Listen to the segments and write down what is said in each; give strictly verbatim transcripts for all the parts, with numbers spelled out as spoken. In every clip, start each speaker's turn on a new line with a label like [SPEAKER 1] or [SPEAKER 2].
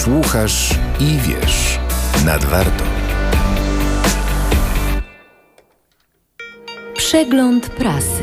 [SPEAKER 1] Słuchasz i wiesz. Nadwarto.
[SPEAKER 2] Przegląd prasy.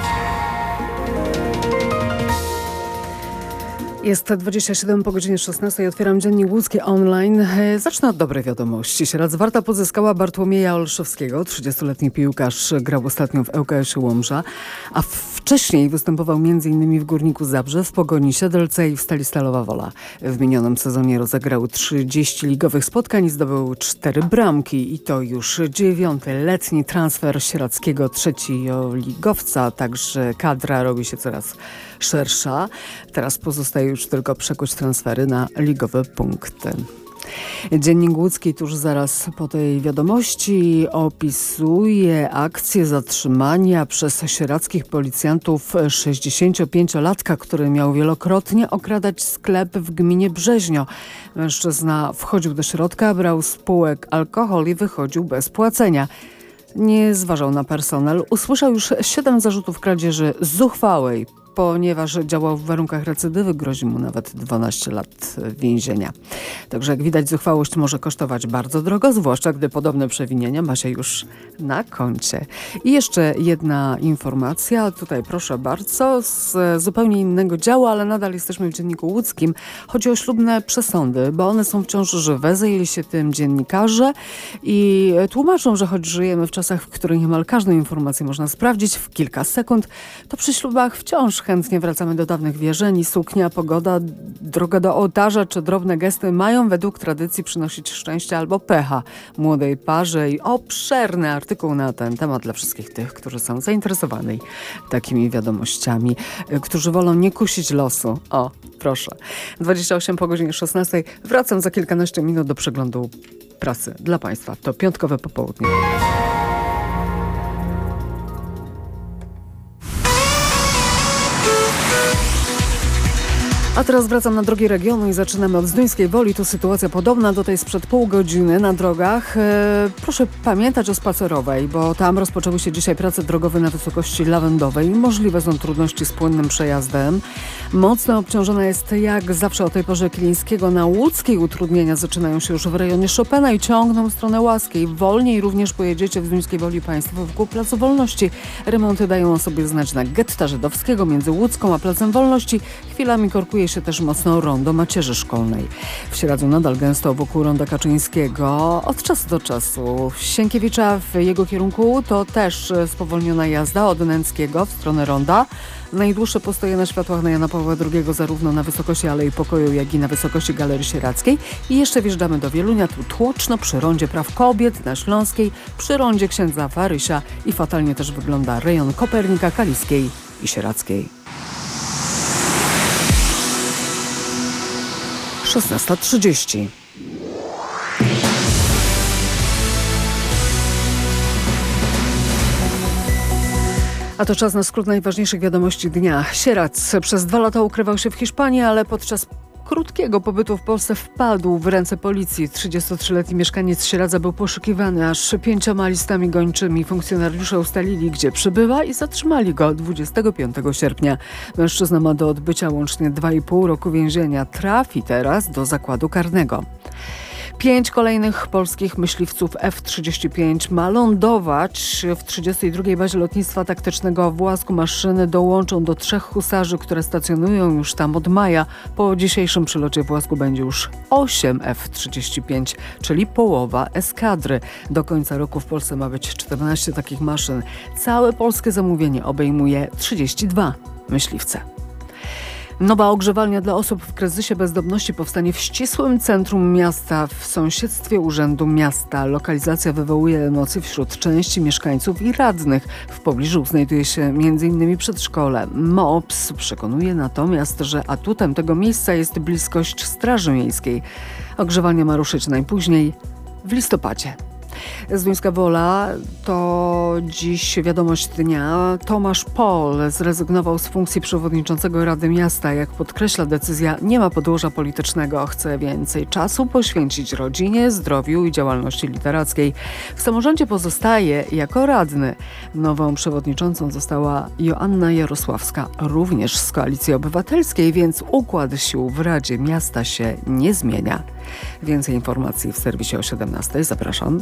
[SPEAKER 3] Jest dwadzieścia siedem po godzinie szesnastej. Otwieram Dziennik Łódzki online. Zacznę od dobrej wiadomości. Sieradz Warta pozyskała Bartłomieja Olszewskiego. trzydziestoletni piłkarz grał ostatnio w L K S-ie Łomża, a wcześniej występował między innymi w Górniku Zabrze, w Pogoni Siedlce i w Stali Stalowa Wola. W minionym sezonie rozegrał trzydzieści ligowych spotkań i zdobył cztery bramki. I to już dziewiąty letni transfer sieradzkiego trzecioligowca. Także kadra robi się coraz szersza. Teraz pozostaje już tylko przekuć transfery na ligowe punkty. Dziennik Łódzki tuż zaraz po tej wiadomości opisuje akcję zatrzymania przez sieradzkich policjantów sześćdziesięciopięciolatka, który miał wielokrotnie okradać sklep w gminie Brzeźnio. Mężczyzna wchodził do środka, brał z półek alkohol i wychodził bez płacenia. Nie zważał na personel. Usłyszał już siedem zarzutów kradzieży zuchwałej. Ponieważ działał w warunkach recydywy, grozi mu nawet dwanaście lat więzienia. Także jak widać, zuchwałość może kosztować bardzo drogo, zwłaszcza gdy podobne przewinienia ma się już na koncie. I jeszcze jedna informacja, tutaj proszę bardzo, z zupełnie innego działu, ale nadal jesteśmy w Dzienniku Łódzkim. Chodzi o ślubne przesądy, bo one są wciąż żywe, zajęli się tym dziennikarze i tłumaczą, że choć żyjemy w czasach, w których niemal każdą informację można sprawdzić w kilka sekund, to przy ślubach wciąż chętnie wracamy do dawnych wierzeń. Suknia, pogoda, droga do ołtarza czy drobne gesty mają według tradycji przynosić szczęście albo pecha młodej parze i obszerny artykuł na ten temat dla wszystkich tych, którzy są zainteresowani takimi wiadomościami, którzy wolą nie kusić losu. O, proszę. dwadzieścia osiem po godzinie szesnastej. Wracam za kilkanaście minut do przeglądu prasy dla Państwa. To piątkowe popołudnie. A teraz wracam na drogi regionu i zaczynamy od Zduńskiej Woli. Tu sytuacja podobna do tej sprzed pół godziny na drogach. E, proszę pamiętać o Spacerowej, bo tam rozpoczęły się dzisiaj prace drogowe na wysokości Lawendowej. Możliwe są trudności z płynnym przejazdem. Mocno obciążona jest jak zawsze o tej porze Kilińskiego na Łódzkiej. Utrudnienia zaczynają się już w rejonie Chopina i ciągną w stronę Łaskiej. Wolniej również pojedziecie w Zduńskiej Woli Państwo wokół Placu Wolności. Remonty dają o sobie znać na Getta Żydowskiego między Łódzką a Placem Wolności. Chwilami korkuje się też mocno rondo Macierzy Szkolnej. W Sieradzu nadal gęsto wokół ronda Kaczyńskiego. Od czasu do czasu Sienkiewicza w jego kierunku to też spowolniona jazda od Nęckiego w stronę ronda. Najdłuższe postoje na światłach na Jana Pawła drugiego zarówno na wysokości Alei Pokoju, jak i na wysokości Galerii Sieradzkiej. I jeszcze wjeżdżamy do Wielunia, tu tłoczno przy rondzie Praw Kobiet na Śląskiej, przy rondzie księdza Warysia i fatalnie też wygląda rejon Kopernika, Kaliskiej i Sieradzkiej. szesnasta trzydzieści. A to czas na skrót najważniejszych wiadomości dnia. Sieradz przez dwa lata ukrywał się w Hiszpanii, ale podczas krótkiego pobytu w Polsce wpadł w ręce policji. trzydziestotrzyletni mieszkaniec Sieradza był poszukiwany aż pięcioma listami gończymi. Funkcjonariusze ustalili, gdzie przebywa i zatrzymali go dwudziestego piątego sierpnia. Mężczyzna ma do odbycia łącznie dwa i pół roku więzienia. Trafi teraz do zakładu karnego. Pięć kolejnych polskich myśliwców F trzydzieści pięć ma lądować w trzydziestej drugiej bazie lotnictwa taktycznego w Łasku. Maszyny dołączą do trzech husarzy, które stacjonują już tam od maja. Po dzisiejszym przylocie w Łasku będzie już osiem F trzydzieści pięć, czyli połowa eskadry. Do końca roku w Polsce ma być czternaście takich maszyn. Całe polskie zamówienie obejmuje trzydzieści dwa myśliwce. Nowa ogrzewalnia dla osób w kryzysie bezdomności powstanie w ścisłym centrum miasta, w sąsiedztwie Urzędu Miasta. Lokalizacja wywołuje emocje wśród części mieszkańców i radnych. W pobliżu znajduje się między innymi przedszkole. M O P S przekonuje natomiast, że atutem tego miejsca jest bliskość Straży Miejskiej. Ogrzewalnia ma ruszyć najpóźniej w listopadzie. Zduńska Wola to dziś wiadomość dnia. Tomasz Pol zrezygnował z funkcji przewodniczącego Rady Miasta. Jak podkreśla decyzja, nie ma podłoża politycznego. Chce więcej czasu poświęcić rodzinie, zdrowiu i działalności literackiej. W samorządzie pozostaje jako radny. Nową przewodniczącą została Joanna Jarosławska, również z Koalicji Obywatelskiej, więc układ sił w Radzie Miasta się nie zmienia. Więcej informacji w serwisie o siedemnastej. Zapraszam.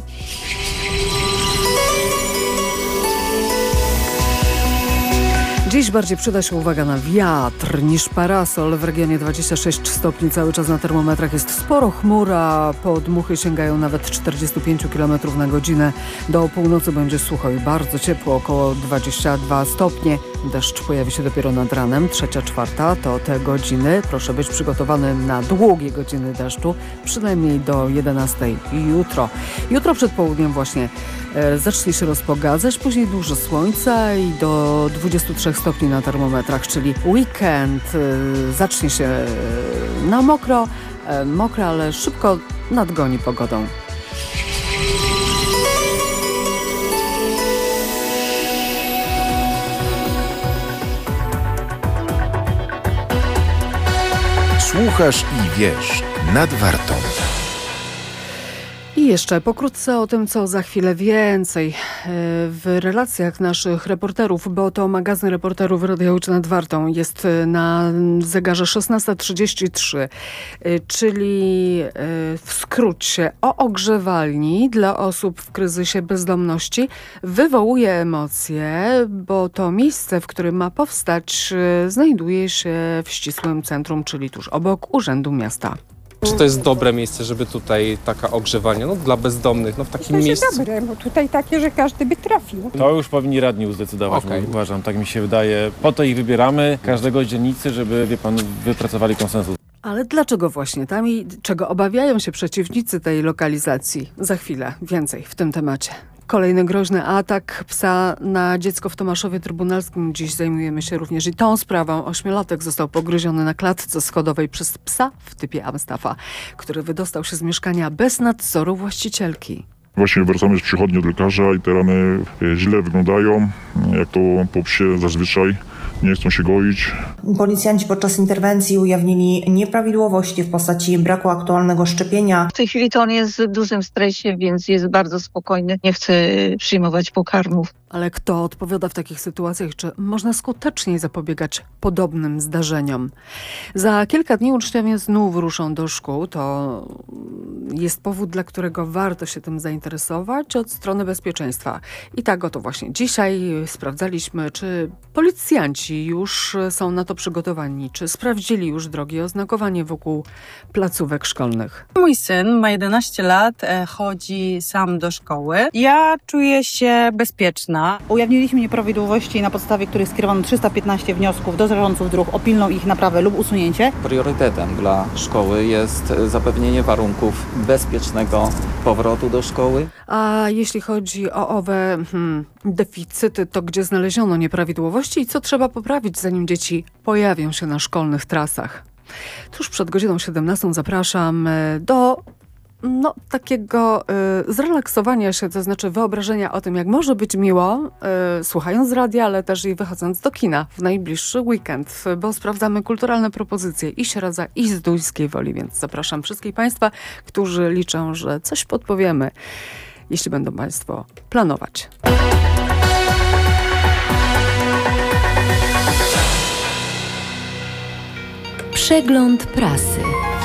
[SPEAKER 3] Dziś bardziej przyda się uwaga na wiatr niż parasol. W regionie dwadzieścia sześć stopni cały czas na termometrach jest sporo chmur, a podmuchy sięgają nawet czterdzieści pięć kilometrów na godzinę. Do północy będzie sucho i bardzo ciepło, około dwadzieścia dwa stopnie. Deszcz pojawi się dopiero nad ranem, trzecia, czwarta to te godziny. Proszę być przygotowany na długie godziny deszczu, przynajmniej do jedenastej jutro. Jutro przed południem właśnie e, zacznie się rozpogadzać, później dużo słońca i do dwudziestu trzech stopni na termometrach, czyli weekend e, zacznie się e, na mokro, e, mokro, ale szybko nadgoni pogodą.
[SPEAKER 1] Słuchasz i wiesz, nad Wartą.
[SPEAKER 3] I jeszcze pokrótce o tym, co za chwilę więcej w relacjach naszych reporterów, bo to magazyn reporterów Radia Łódź nad Wartą jest na zegarze szesnasta trzydzieści trzy, czyli w skrócie o ogrzewalni dla osób w kryzysie bezdomności. Wywołuje emocje, bo to miejsce, w którym ma powstać, znajduje się w ścisłym centrum, czyli tuż obok Urzędu Miasta.
[SPEAKER 2] Czy to jest dobre miejsce, żeby tutaj taka ogrzewanie, no dla bezdomnych, no w takim
[SPEAKER 4] to
[SPEAKER 2] miejscu?
[SPEAKER 4] To dobre, bo tutaj takie, że każdy by trafił.
[SPEAKER 5] To już powinni radni zdecydować,
[SPEAKER 2] Okay.
[SPEAKER 5] uważam, tak mi się wydaje. Po to ich wybieramy, każdego dzielnicy, żeby, wie pan, wypracowali konsensus.
[SPEAKER 3] Ale dlaczego właśnie tam i czego obawiają się przeciwnicy tej lokalizacji? Za chwilę więcej w tym temacie. Kolejny groźny atak psa na dziecko w Tomaszowie Trybunalskim. Dziś zajmujemy się również i tą sprawą. Ośmiolatek został pogryziony na klatce schodowej przez psa w typie Amstaffa, który wydostał się z mieszkania bez nadzoru właścicielki.
[SPEAKER 6] Właśnie wracamy z przychodni od lekarza i te rany źle wyglądają, jak to po psie zazwyczaj. Nie chcą się goić.
[SPEAKER 7] Policjanci podczas interwencji ujawnili nieprawidłowości w postaci braku aktualnego szczepienia.
[SPEAKER 8] W tej chwili to on jest w dużym stresie, więc jest bardzo spokojny. Nie chce przyjmować pokarmów.
[SPEAKER 3] Ale kto odpowiada w takich sytuacjach? Czy można skuteczniej zapobiegać podobnym zdarzeniom? Za kilka dni uczniowie znów ruszą do szkół. To jest powód, dla którego warto się tym zainteresować od strony bezpieczeństwa. I tak oto właśnie dzisiaj sprawdzaliśmy, czy policjanci już są na to przygotowani, czy sprawdzili już drogi oznakowanie wokół placówek szkolnych.
[SPEAKER 9] Mój syn ma jedenaście lat, chodzi sam do szkoły. Ja czuję się bezpieczna.
[SPEAKER 10] Ujawniliśmy nieprawidłowości, na podstawie których skierowano trzysta piętnaście wniosków do zarządców dróg o pilną ich naprawę lub usunięcie.
[SPEAKER 11] Priorytetem dla szkoły jest zapewnienie warunków bezpiecznego powrotu do szkoły.
[SPEAKER 3] A jeśli chodzi o owe hmm, deficyty, to gdzie znaleziono nieprawidłowości i co trzeba poprawić, zanim dzieci pojawią się na szkolnych trasach? Tuż przed godziną siedemnastą zapraszam do no, takiego y, zrelaksowania się, to znaczy wyobrażenia o tym, jak może być miło, y, słuchając radia, ale też i wychodząc do kina w najbliższy weekend, bo sprawdzamy kulturalne propozycje i Środza, i Zduńskiej Woli, więc zapraszam wszystkich Państwa, którzy liczą, że coś podpowiemy, jeśli będą Państwo planować.
[SPEAKER 12] Przegląd prasy.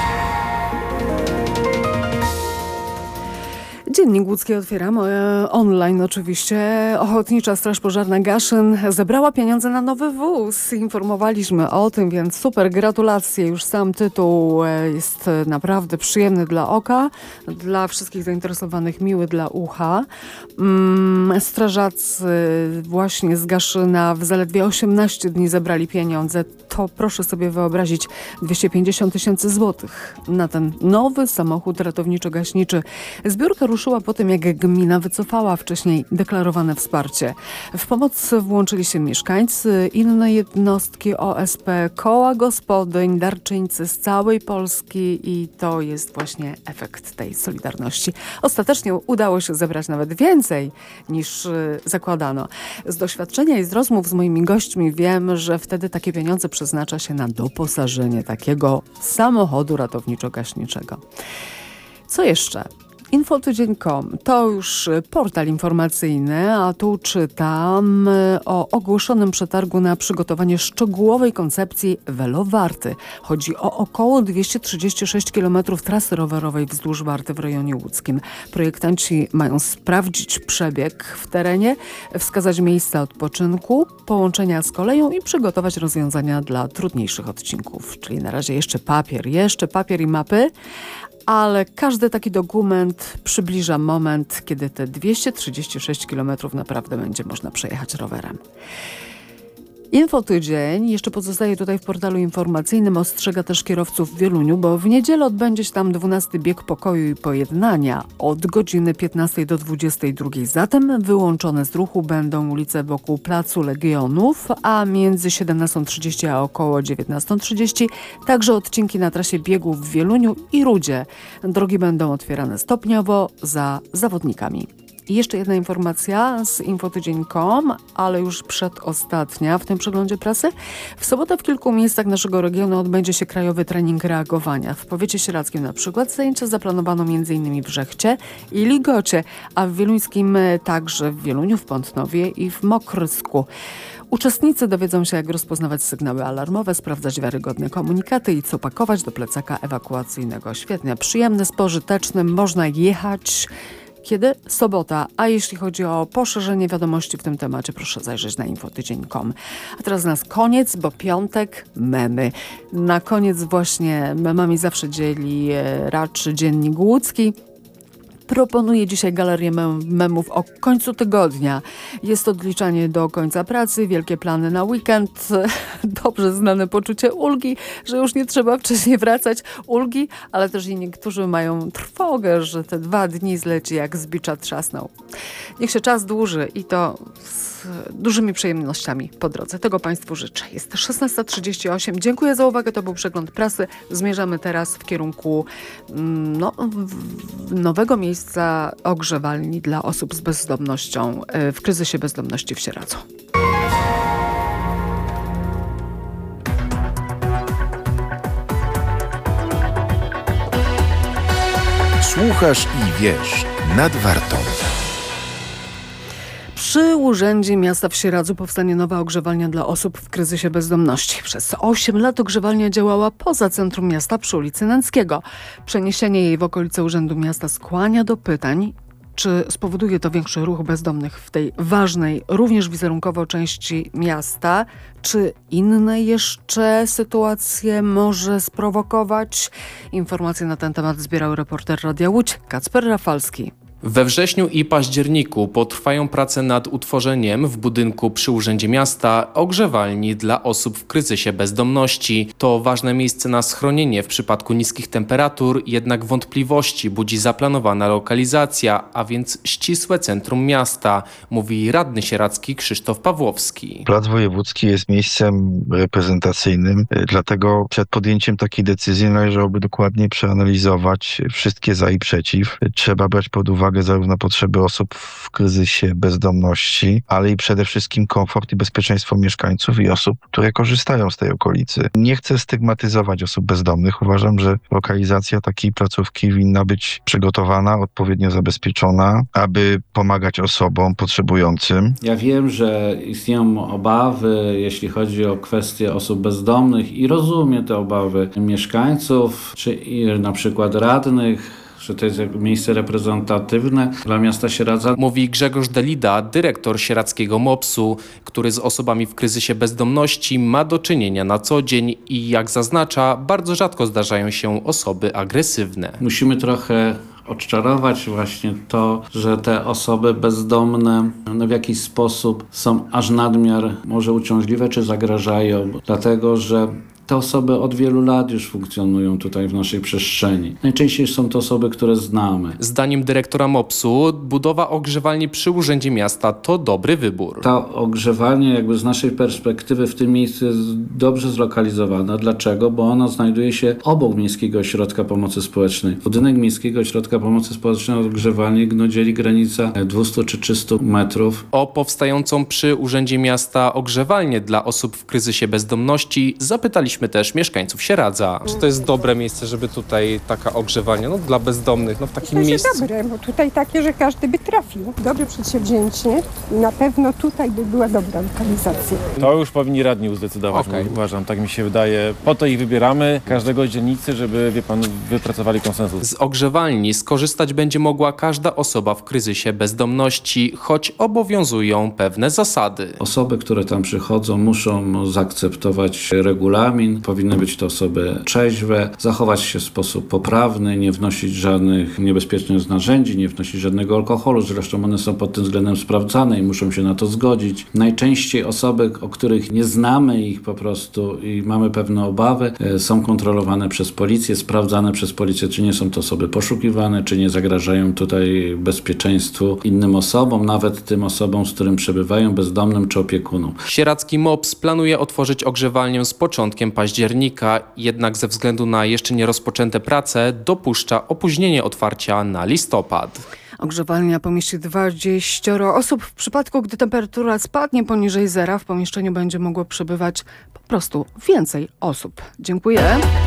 [SPEAKER 3] Dziennik Łódzki otwieram, online oczywiście. Ochotnicza Straż Pożarna Gaszyn zebrała pieniądze na nowy wóz. Informowaliśmy o tym, więc super, gratulacje. Już sam tytuł jest naprawdę przyjemny dla oka, dla wszystkich zainteresowanych miły dla ucha. Strażacy właśnie z Gaszyna w zaledwie osiemnaście dni zebrali pieniądze. To proszę sobie wyobrazić dwieście pięćdziesiąt tysięcy złotych na ten nowy samochód ratowniczo-gaśniczy. Zbiórka ruszyła ruszyła po tym, jak gmina wycofała wcześniej deklarowane wsparcie. W pomoc włączyli się mieszkańcy, inne jednostki O S P, koła gospodyń, darczyńcy z całej Polski i to jest właśnie efekt tej solidarności. Ostatecznie udało się zebrać nawet więcej niż y, zakładano. Z doświadczenia i z rozmów z moimi gośćmi wiem, że wtedy takie pieniądze przeznacza się na doposażenie takiego samochodu ratowniczo-gaśniczego. Co jeszcze? Infotydzień kropka com to już portal informacyjny, a tu czytam o ogłoszonym przetargu na przygotowanie szczegółowej koncepcji Velowarty. Chodzi o około dwieście trzydzieści sześć kilometrów trasy rowerowej wzdłuż Warty w rejonie łódzkim. Projektanci mają sprawdzić przebieg w terenie, wskazać miejsca odpoczynku, połączenia z koleją i przygotować rozwiązania dla trudniejszych odcinków. Czyli na razie jeszcze papier, jeszcze papier i mapy, ale każdy taki dokument przybliża moment, kiedy te dwieście trzydzieści sześć kilometrów naprawdę będzie można przejechać rowerem. Infotydzień jeszcze pozostaje tutaj w portalu informacyjnym, ostrzega też kierowców w Wieluniu, bo w niedzielę odbędzie się tam dwunasty bieg pokoju i pojednania od godziny piętnastej do dwudziestej drugiej. Zatem wyłączone z ruchu będą ulice wokół Placu Legionów, a między siedemnastą trzydzieści a około dziewiętnastą trzydzieści także odcinki na trasie biegów w Wieluniu i Rudzie. Drogi będą otwierane stopniowo za zawodnikami. I jeszcze jedna informacja z infotydzień kropka com, ale już przedostatnia w tym przeglądzie prasy. W sobotę w kilku miejscach naszego regionu odbędzie się krajowy trening reagowania. W powiecie sieradzkim na przykład zajęcia zaplanowano m.in. w Brzechcie i Ligocie, a w wieluńskim także w Wieluniu, w Pątnowie i w Mokrysku. Uczestnicy dowiedzą się, jak rozpoznawać sygnały alarmowe, sprawdzać wiarygodne komunikaty i co pakować do plecaka ewakuacyjnego. Świetnie, przyjemne, spożyteczne, można jechać. Kiedy? Sobota. A jeśli chodzi o poszerzenie wiadomości w tym temacie, proszę zajrzeć na infotydzień kropka com. A teraz nas koniec, bo piątek, memy. Na koniec właśnie memami zawsze dzieli raczy Dziennik Łódzki. Proponuję dzisiaj galerię mem- memów o końcu tygodnia. Jest odliczanie do końca pracy, wielkie plany na weekend, dobrze znane poczucie ulgi, że już nie trzeba wcześniej wracać. Ulgi, ale też i niektórzy mają trwogę, że te dwa dni zleci jak z bicza trzasnął. Niech się czas dłuży i to z dużymi przyjemnościami po drodze. Tego Państwu życzę. Jest szesnasta trzydzieści osiem. Dziękuję za uwagę. To był przegląd prasy. Zmierzamy teraz w kierunku no, nowego miejsca ogrzewalni dla osób z bezdomnością w kryzysie bezdomności w Sieradzu.
[SPEAKER 1] Słuchasz i wiesz nad Wartą.
[SPEAKER 3] Przy Urzędzie Miasta w Sieradzu powstanie nowa ogrzewalnia dla osób w kryzysie bezdomności. Przez osiem lat ogrzewalnia działała poza centrum miasta przy ulicy Nęckiego. Przeniesienie jej w okolice Urzędu Miasta skłania do pytań, czy spowoduje to większy ruch bezdomnych w tej ważnej, również wizerunkowo części miasta? Czy inne jeszcze sytuacje może sprowokować? Informacje na ten temat zbierał reporter Radia Łódź Kacper Rafalski.
[SPEAKER 2] We wrześniu i październiku potrwają prace nad utworzeniem w budynku przy Urzędzie Miasta ogrzewalni dla osób w kryzysie bezdomności. To ważne miejsce na schronienie w przypadku niskich temperatur, jednak wątpliwości budzi zaplanowana lokalizacja, a więc ścisłe centrum miasta, mówi radny sieradzki Krzysztof Pawłowski.
[SPEAKER 13] Plac Wojewódzki jest miejscem reprezentacyjnym, dlatego przed podjęciem takiej decyzji należałoby dokładnie przeanalizować wszystkie za i przeciw. Trzeba brać pod uwagę zarówno potrzeby osób w kryzysie bezdomności, ale i przede wszystkim komfort i bezpieczeństwo mieszkańców i osób, które korzystają z tej okolicy. Nie chcę stygmatyzować osób bezdomnych. Uważam, że lokalizacja takiej placówki winna być przygotowana, odpowiednio zabezpieczona, aby pomagać osobom potrzebującym.
[SPEAKER 14] Ja wiem, że istnieją obawy, jeśli chodzi o kwestie osób bezdomnych i rozumiem te obawy mieszkańców, czy na przykład radnych, że to jest miejsce reprezentatywne dla miasta Sieradza.
[SPEAKER 2] Mówi Grzegorz Delida, dyrektor sieradzkiego mopsu, który z osobami w kryzysie bezdomności ma do czynienia na co dzień i jak zaznacza, bardzo rzadko zdarzają się osoby agresywne.
[SPEAKER 14] Musimy trochę odczarować właśnie to, że te osoby bezdomne no w jakiś sposób są aż nadmiar może uciążliwe czy zagrażają, dlatego że Te osoby od wielu lat już funkcjonują tutaj w naszej przestrzeni. Najczęściej są to osoby, które znamy.
[SPEAKER 2] Zdaniem dyrektora mopsu budowa ogrzewalni przy Urzędzie Miasta to dobry wybór.
[SPEAKER 14] To ogrzewanie jakby z naszej perspektywy w tym miejscu jest dobrze zlokalizowane. Dlaczego? Bo ono znajduje się obok Miejskiego Ośrodka Pomocy Społecznej. Budynek Miejskiego Ośrodka Pomocy Społecznej od ogrzewalni no, dzieli granica dwieście czy trzysta metrów.
[SPEAKER 2] O powstającą przy Urzędzie Miasta ogrzewalnię dla osób w kryzysie bezdomności zapytaliśmy też mieszkańców Sieradza. Czy to jest dobre miejsce, żeby tutaj taka ogrzewalnia no, dla bezdomnych, no w takim
[SPEAKER 4] Myślę,
[SPEAKER 2] miejscu?
[SPEAKER 4] że dobre, bo tutaj takie, że każdy by trafił. Dobre przedsięwzięcie. Na pewno tutaj by była dobra lokalizacja.
[SPEAKER 5] To już powinni radni uzdecydować,
[SPEAKER 2] Okay.
[SPEAKER 5] uważam, tak mi się wydaje. Po to ich wybieramy, każdego z dzielnicy, żeby, wie pan, wypracowali konsensus.
[SPEAKER 2] Z ogrzewalni skorzystać będzie mogła każda osoba w kryzysie bezdomności, choć obowiązują pewne zasady.
[SPEAKER 14] Osoby, które tam przychodzą, muszą zaakceptować regulamin. Powinny być to osoby trzeźwe, zachować się w sposób poprawny, nie wnosić żadnych niebezpiecznych narzędzi, nie wnosić żadnego alkoholu. Zresztą one są pod tym względem sprawdzane i muszą się na to zgodzić. Najczęściej osoby, o których nie znamy ich po prostu i mamy pewne obawy, są kontrolowane przez policję, sprawdzane przez policję, czy nie są to osoby poszukiwane, czy nie zagrażają tutaj bezpieczeństwu innym osobom, nawet tym osobom, z którym przebywają, bezdomnym czy opiekunom.
[SPEAKER 2] Sieradzki mops planuje otworzyć ogrzewalnię z początkiem października, jednak ze względu na jeszcze nie rozpoczęte prace dopuszcza opóźnienie otwarcia na listopad.
[SPEAKER 3] Ogrzewalnia pomieści dwadzieścia osób. W przypadku, gdy temperatura spadnie poniżej zera, w pomieszczeniu będzie mogło przebywać po prostu więcej osób. Dziękuję.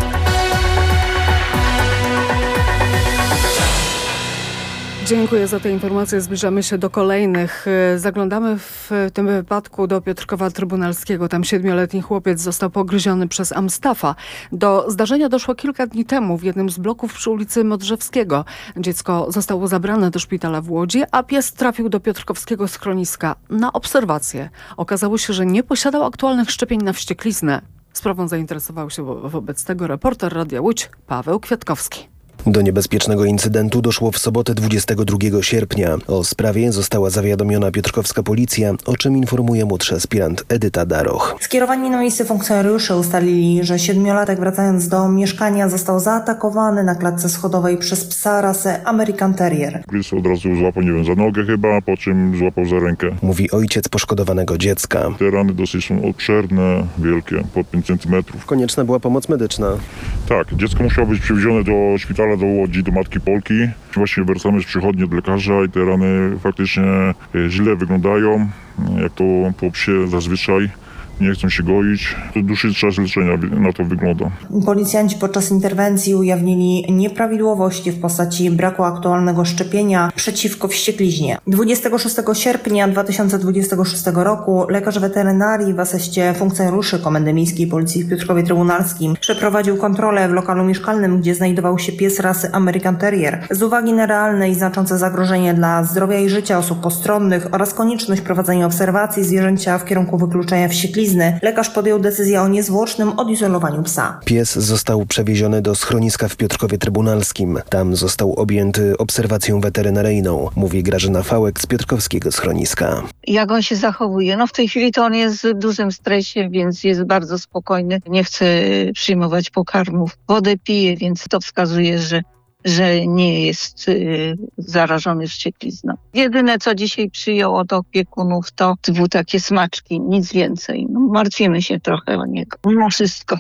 [SPEAKER 3] Dziękuję za te informacje. Zbliżamy się do kolejnych. Zaglądamy w tym wypadku do Piotrkowa Trybunalskiego. Tam siedmioletni chłopiec został pogryziony przez Amstafa. Do zdarzenia doszło kilka dni temu w jednym z bloków przy ulicy Modrzewskiego. Dziecko zostało zabrane do szpitala w Łodzi, a pies trafił do piotrkowskiego schroniska na obserwację. Okazało się, że nie posiadał aktualnych szczepień na wściekliznę. Sprawą zainteresował się wo- wobec tego reporter Radia Łódź Paweł Kwiatkowski.
[SPEAKER 15] Do niebezpiecznego incydentu doszło w sobotę dwudziestego drugiego sierpnia. O sprawie została zawiadomiona piotrkowska policja, o czym informuje młodszy aspirant Edyta Daroch.
[SPEAKER 7] Skierowani na miejsce funkcjonariusze ustalili, że siedmiolatek wracając do mieszkania został zaatakowany na klatce schodowej przez psa rasy American Terrier.
[SPEAKER 6] Pies od razu złapał, nie wiem, za nogę chyba, po czym złapał za rękę.
[SPEAKER 15] Mówi ojciec poszkodowanego dziecka.
[SPEAKER 6] Te rany dosyć są obszerne, wielkie, po pięć centymetrów.
[SPEAKER 15] Konieczna była pomoc medyczna.
[SPEAKER 6] Tak, dziecko musiało być przewiezione do szpitala do Łodzi, do Matki Polki. Właśnie wracamy z przychodni od lekarza i te rany faktycznie źle wyglądają, jak to po psie zazwyczaj. Nie chcą się goić. To dłuższy czas leczenia na to wygląda.
[SPEAKER 7] Policjanci podczas interwencji ujawnili nieprawidłowości w postaci braku aktualnego szczepienia przeciwko wściekliźnie. dwudziestego szóstego sierpnia dwa tysiące dwudziestego szóstego roku lekarz weterynarii w asyście funkcjonariuszy Komendy Miejskiej Policji w Piotrkowie Trybunalskim przeprowadził kontrolę w lokalu mieszkalnym, gdzie znajdował się pies rasy American Terrier. Z uwagi na realne i znaczące zagrożenie dla zdrowia i życia osób postronnych oraz konieczność prowadzenia obserwacji zwierzęcia w kierunku wykluczenia wścieklizny, lekarz podjął decyzję o niezwłocznym odizolowaniu psa.
[SPEAKER 15] Pies został przewieziony do schroniska w Piotrkowie Trybunalskim. Tam został objęty obserwacją weterynaryjną, mówi Grażyna Fałek z piotrkowskiego schroniska.
[SPEAKER 8] Jak on się zachowuje? No w tej chwili to on jest w dużym stresie, więc jest bardzo spokojny. Nie chce przyjmować pokarmów. Wodę pije, więc to wskazuje, że że nie jest y, zarażony wścieklizną. Jedyne, co dzisiaj przyjął od opiekunów, to dwu takie smaczki, nic więcej. No, martwimy się trochę o niego. Mimo wszystko.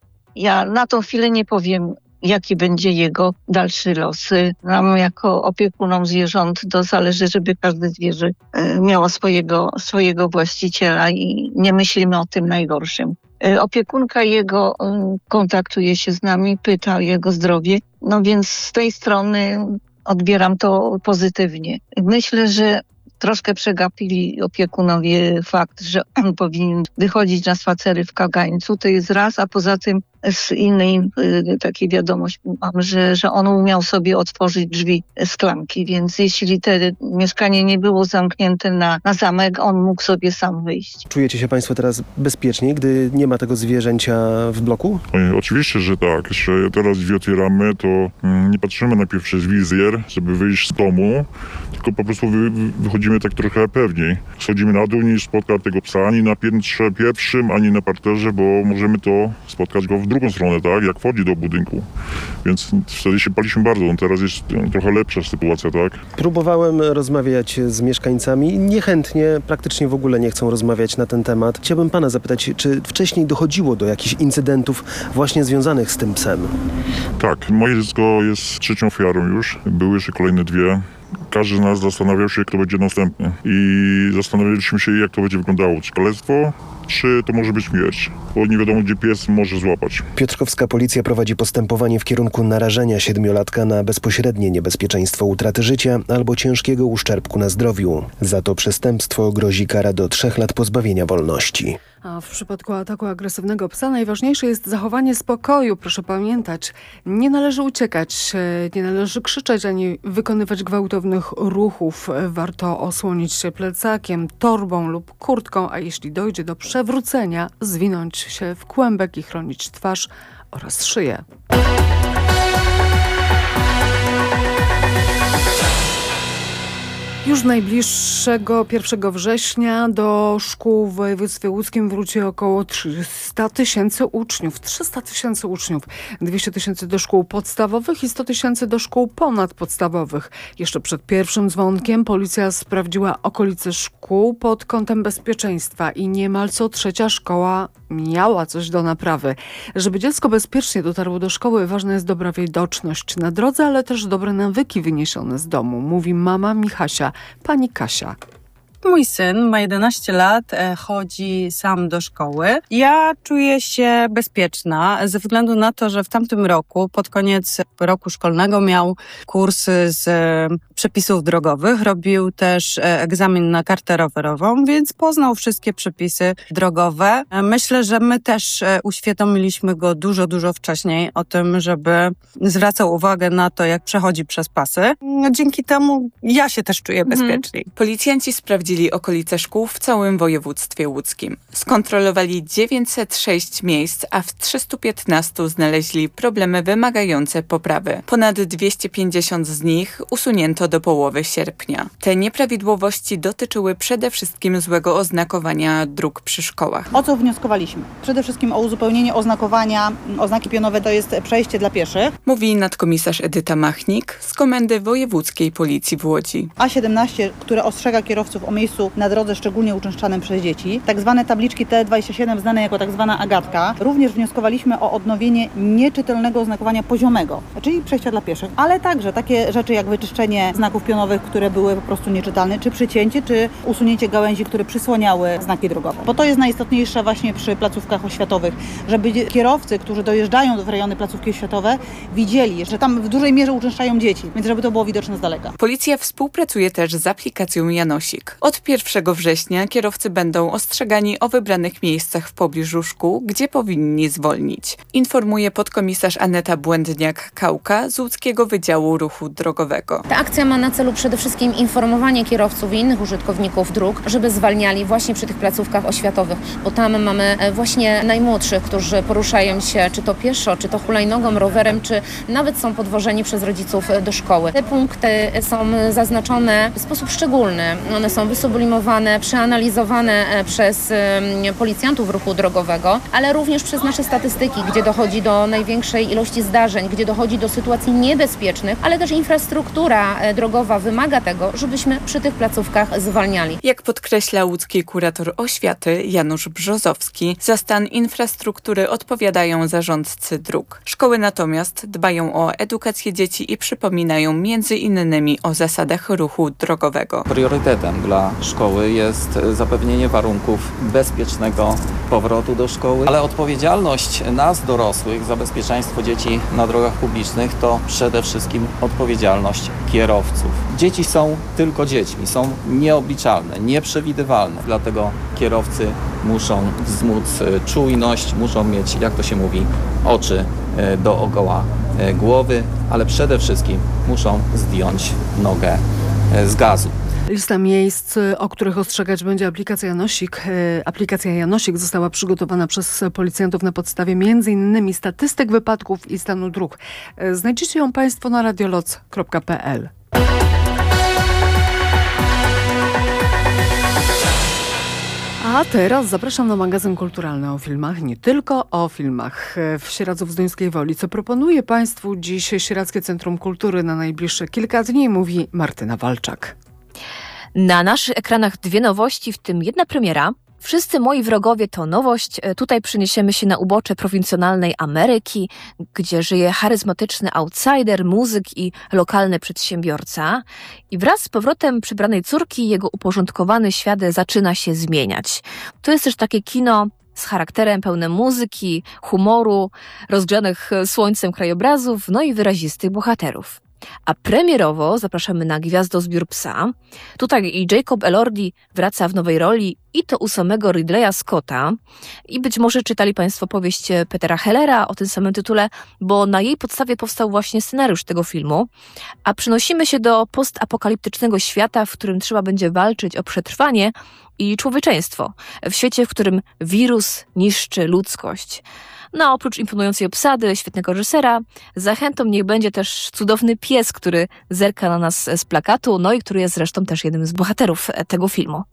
[SPEAKER 8] Ja na tą chwilę nie powiem, jaki będzie jego dalszy los. Nam jako opiekunom zwierząt to zależy, żeby każde zwierzę y, miało swojego, swojego właściciela i nie myślimy o tym najgorszym. Opiekunka jego kontaktuje się z nami, pyta o jego zdrowie, no więc z tej strony odbieram to pozytywnie. Myślę, że troszkę przegapili opiekunowie fakt, że on powinien wychodzić na spacery w kagańcu, to jest raz, a poza tym z innej y, takiej wiadomość mam, że, że on umiał sobie otworzyć drzwi z klamki, więc jeśli te mieszkanie nie było zamknięte na, na zamek, on mógł sobie sam wyjść.
[SPEAKER 15] Czujecie się Państwo teraz bezpieczniej, gdy nie ma tego zwierzęcia w bloku?
[SPEAKER 6] Oj, oczywiście, że tak. Jeszcze teraz drzwi otwieramy, to mm, nie patrzymy najpierw przez wizjer, żeby wyjść z domu, tylko po prostu wy, wychodzimy siedzimy tak trochę pewniej. Schodzimy na dół, niż spotka tego psa ani na piętrze pierwszym, ani na parterze, bo możemy to spotkać go w drugą stronę, tak, jak wchodzi do budynku. Więc wtedy się baliśmy bardzo. Teraz jest trochę lepsza sytuacja, tak?
[SPEAKER 15] Próbowałem rozmawiać z mieszkańcami. Niechętnie, praktycznie w ogóle nie chcą rozmawiać na ten temat. Chciałbym pana zapytać, czy wcześniej dochodziło do jakichś incydentów właśnie związanych z tym psem?
[SPEAKER 6] Tak, moje dziecko jest trzecią ofiarą już. Były jeszcze kolejne dwie. Każdy z nas zastanawiał się, kto będzie następny. I zastanawialiśmy się, jak to będzie wyglądało. Czy kalectwo, czy to może być śmierć? Bo nie wiadomo, gdzie pies może złapać.
[SPEAKER 15] Piotrkowska policja prowadzi postępowanie w kierunku narażenia siedmiolatka na bezpośrednie niebezpieczeństwo utraty życia albo ciężkiego uszczerbku na zdrowiu. Za to przestępstwo grozi kara do trzech lat pozbawienia wolności.
[SPEAKER 3] A w przypadku ataku agresywnego psa najważniejsze jest zachowanie spokoju. Proszę pamiętać, nie należy uciekać, nie należy krzyczeć ani wykonywać gwałtownych ruchów. Warto osłonić się plecakiem, torbą lub kurtką, a jeśli dojdzie do przewrócenia, zwinąć się w kłębek i chronić twarz oraz szyję. Już najbliższego pierwszego września do szkół w województwie łódzkim wróci około trzysta tysięcy uczniów. trzysta tysięcy uczniów. dwieście tysięcy do szkół podstawowych i sto tysięcy do szkół ponadpodstawowych. Jeszcze przed pierwszym dzwonkiem policja sprawdziła okolice szkół pod kątem bezpieczeństwa i niemal co trzecia szkoła miała coś do naprawy. Żeby dziecko bezpiecznie dotarło do szkoły, ważna jest dobra widoczność na drodze, ale też dobre nawyki wyniesione z domu, mówi mama Michasia, pani Kasia.
[SPEAKER 9] Mój syn ma jedenaście lat, chodzi sam do szkoły. Ja czuję się bezpieczna ze względu na to, że w tamtym roku, pod koniec roku szkolnego miał kursy z przepisów drogowych. Robił też egzamin na kartę rowerową, więc poznał wszystkie przepisy drogowe. Myślę, że my też uświadomiliśmy go dużo, dużo wcześniej o tym, żeby zwracał uwagę na to, jak przechodzi przez pasy. Dzięki temu ja się też czuję bezpieczniej.
[SPEAKER 16] Mhm. Policjanci sprawdzili okolice szkół w całym województwie łódzkim. Skontrolowali dziewięćset sześć miejsc, a w trzystu piętnastu znaleźli problemy wymagające poprawy. Ponad dwieście pięćdziesiąt z nich usunięto do połowy sierpnia. Te nieprawidłowości dotyczyły przede wszystkim złego oznakowania dróg przy szkołach.
[SPEAKER 10] O co wnioskowaliśmy? Przede wszystkim o uzupełnienie oznakowania. Oznaki pionowe to jest przejście dla pieszych.
[SPEAKER 16] Mówi nadkomisarz Edyta Machnik z Komendy Wojewódzkiej Policji w Łodzi.
[SPEAKER 10] A siedemnaście, które ostrzega kierowców o miejscu na drodze szczególnie uczęszczanym przez dzieci. Tak zwane tabliczki T dwadzieścia siedem, znane jako tak zwana Agatka. Również wnioskowaliśmy o odnowienie nieczytelnego oznakowania poziomego, czyli przejścia dla pieszych, ale także takie rzeczy jak wyczyszczenie znaków pionowych, które były po prostu nieczytelne, czy przycięcie, czy usunięcie gałęzi, które przysłaniały znaki drogowe. Bo to jest najistotniejsze właśnie przy placówkach oświatowych, żeby kierowcy, którzy dojeżdżają w rejony placówki oświatowe, widzieli, że tam w dużej mierze uczęszczają dzieci, więc żeby to było widoczne z daleka.
[SPEAKER 16] Policja współpracuje też z aplikacją Janosik. Od pierwszego września kierowcy będą ostrzegani o wybranych miejscach w pobliżu szkół, gdzie powinni zwolnić. Informuje podkomisarz Aneta Błędniak-Kauka z Łódzkiego Wydziału Ruchu Drogowego.
[SPEAKER 17] Ta akcja ma na celu przede wszystkim informowanie kierowców i innych użytkowników dróg, żeby zwalniali właśnie przy tych placówkach oświatowych, bo tam mamy właśnie najmłodszych, którzy poruszają się czy to pieszo, czy to hulajnogą, rowerem, czy nawet są podwożeni przez rodziców do szkoły. Te punkty są zaznaczone w sposób szczególny. One są wysublimowane, przeanalizowane przez policjantów ruchu drogowego, ale również przez nasze statystyki, gdzie dochodzi do największej ilości zdarzeń, gdzie dochodzi do sytuacji niebezpiecznych, ale też infrastruktura drogowa wymaga tego, żebyśmy przy tych placówkach zwalniali.
[SPEAKER 16] Jak podkreśla łódzki kurator oświaty Janusz Brzozowski, za stan infrastruktury odpowiadają zarządcy dróg. Szkoły natomiast dbają o edukację dzieci i przypominają między innymi o zasadach ruchu drogowego.
[SPEAKER 11] Priorytetem dla szkoły jest zapewnienie warunków bezpiecznego powrotu do szkoły, ale odpowiedzialność nas, dorosłych, za bezpieczeństwo dzieci na drogach publicznych to przede wszystkim odpowiedzialność kierowców. Dzieci są tylko dziećmi, są nieobliczalne, nieprzewidywalne, dlatego kierowcy muszą wzmóc czujność, muszą mieć, jak to się mówi, oczy dookoła głowy, ale przede wszystkim muszą zdjąć nogę z gazu.
[SPEAKER 3] Lista miejsc, o których ostrzegać będzie aplikacja Janosik. Aplikacja Janosik została przygotowana przez policjantów na podstawie między innymi statystyk wypadków i stanu dróg. Znajdziecie ją Państwo na radioloc kropka p l. A teraz zapraszam na magazyn kulturalny o filmach, nie tylko o filmach. W Sieradzu-Zduńskiej Woli, co proponuje Państwu dziś Sieradzkie Centrum Kultury na najbliższe kilka dni, mówi Martyna Walczak.
[SPEAKER 18] Na naszych ekranach dwie nowości, w tym jedna premiera. Wszyscy moi wrogowie to nowość. Tutaj przeniesiemy się na ubocze prowincjonalnej Ameryki, gdzie żyje charyzmatyczny outsider, muzyk i lokalny przedsiębiorca. I wraz z powrotem przybranej córki jego uporządkowany świat zaczyna się zmieniać. To jest też takie kino z charakterem pełnym muzyki, humoru, rozgrzanych słońcem krajobrazów, no i wyrazistych bohaterów. A premierowo zapraszamy na Gwiazdozbiór psa. Tutaj i Jacob Elordi wraca w nowej roli i to u samego Ridleya Scotta. I być może czytali Państwo powieść Petera Hellera o tym samym tytule, bo na jej podstawie powstał właśnie scenariusz tego filmu. A przenosimy się do postapokaliptycznego świata, w którym trzeba będzie walczyć o przetrwanie i człowieczeństwo. W świecie, w którym wirus niszczy ludzkość. No a oprócz imponującej obsady, świetnego reżysera, zachętą niech będzie też cudowny pies, który zerka na nas z plakatu, no i który jest zresztą też jednym z bohaterów tego filmu.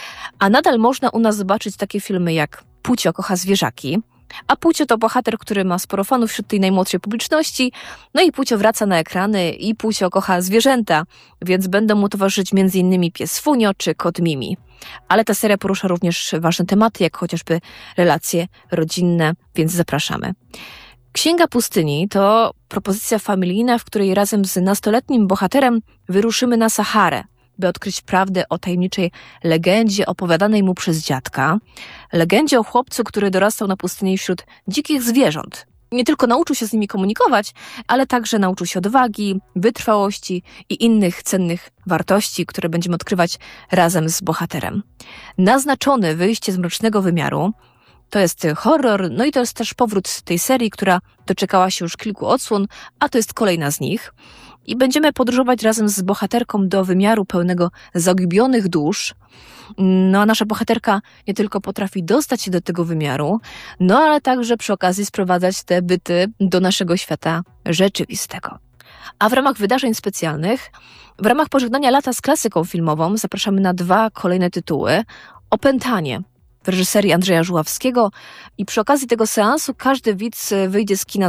[SPEAKER 18] A nadal można u nas zobaczyć takie filmy jak Pucio kocha zwierzaki, a Pucio to bohater, który ma sporo fanów wśród tej najmłodszej publiczności, no i Pucio wraca na ekrany i Pucio kocha zwierzęta, więc będą mu towarzyszyć między innymi pies Funio czy kot Mimi. Ale ta seria porusza również ważne tematy, jak chociażby relacje rodzinne, więc zapraszamy. Księga Pustyni to propozycja familijna, w której razem z nastoletnim bohaterem wyruszymy na Saharę, by odkryć prawdę o tajemniczej legendzie opowiadanej mu przez dziadka. Legendzie o chłopcu, który dorastał na pustyni wśród dzikich zwierząt. Nie tylko nauczył się z nimi komunikować, ale także nauczył się odwagi, wytrwałości i innych cennych wartości, które będziemy odkrywać razem z bohaterem. Naznaczone wyjście z mrocznego wymiaru to jest horror, no i to jest też powrót tej serii, która doczekała się już kilku odsłon, a to jest kolejna z nich. I będziemy podróżować razem z bohaterką do wymiaru pełnego zagubionych dusz. No a nasza bohaterka nie tylko potrafi dostać się do tego wymiaru, no ale także przy okazji sprowadzać te byty do naszego świata rzeczywistego. A w ramach wydarzeń specjalnych, w ramach pożegnania lata z klasyką filmową zapraszamy na dwa kolejne tytuły. Opętanie w reżyserii Andrzeja Żuławskiego i przy okazji tego seansu każdy widz wyjdzie z kina